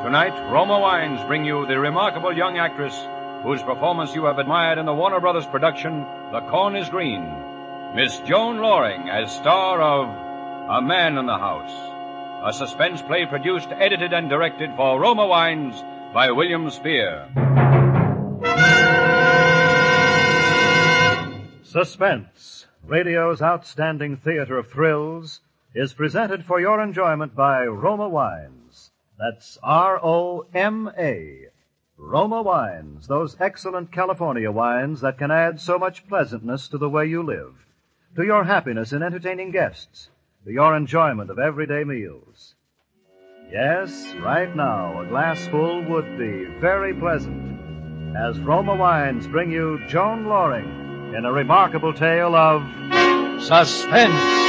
Tonight, Roma Wines bring you the remarkable young actress whose performance you have admired in the Warner Brothers production, The Corn is Green, Miss Joan Loring as star of A Man in the House, a suspense play produced, edited, and directed for Roma Wines by William Spear. Suspense, radio's outstanding theater of thrills, is presented for your enjoyment by Roma Wines. That's R-O-M-A. Roma Wines, those excellent California wines that can add so much pleasantness to the way you live, to your happiness in entertaining guests, to your enjoyment of everyday meals. Yes, right now, a glass full would be very pleasant, as Roma Wines bring you Joan Loring in a remarkable tale of suspense.